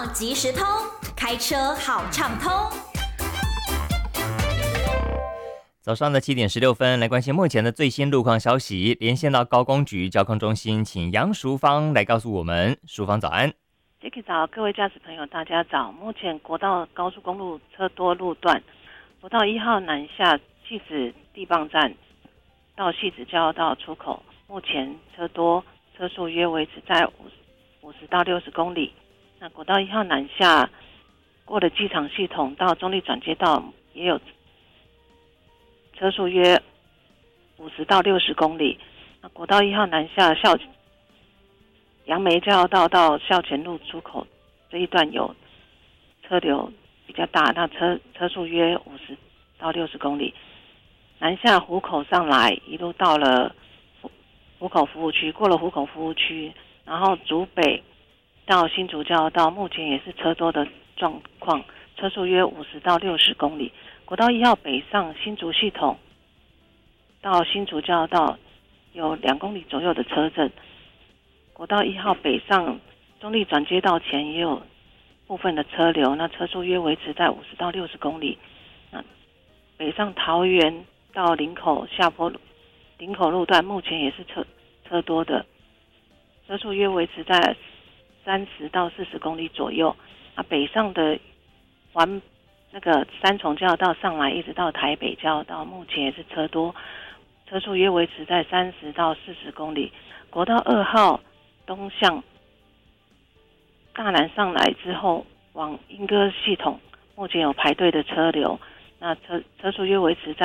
即时通，开车好畅通。 早上的7:16，来关心目前的最新路况消息。连线到高工局交通中心，请杨淑芳来告诉我们。淑芳早安。 Jacky 早，各位驾驶朋友大家早。目前国道高速公路车多路段，国道1号南下汐止地磅站到汐止交流道出口，目前车多，车速约维持在50到60公里。那国道1号南下过了机场系统到中立转接道也有车速约50到60公里。那国道1号南下杨梅交流道到校前路出口这一段有车流比较大，那车速约50到60公里。南下湖口上来，一路到了湖口服务区，过了湖口服务区，然后竹北到新竹交流道，目前也是车多的状况，车速约50到60公里。国道1号北上新竹系统到新竹交流道有2公里左右的车阵。国道1号北上中立转接道前也有部分的车流，那车速约维持在50到60公里。那北上桃园到林口下坡林口路段，目前也是车多的，车速约维持在30到40公里左右。那北上的那个三重交流道上来一直到台北交流道，目前也是车多，车速约维持在30到40公里。国道2号东向大南上来之后，往莺歌系统目前有排队的车流，那车速约维持在